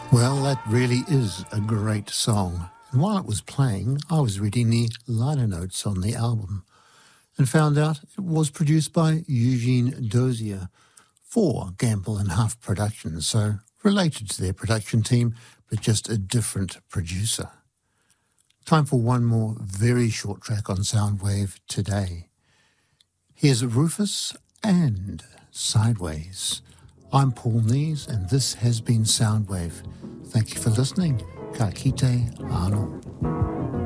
Well, that really is a great song. And while it was playing, I was reading the liner notes on the album and found out it was produced by Eugene Dozier for Gamble and Huff Productions, so related to their production team, but just a different producer. Time for one more very short track on Soundwave today. Here's Rufus and Sideways. I'm Paul Nees, and this has been Soundwave. Thank you for listening. Ka kite ano.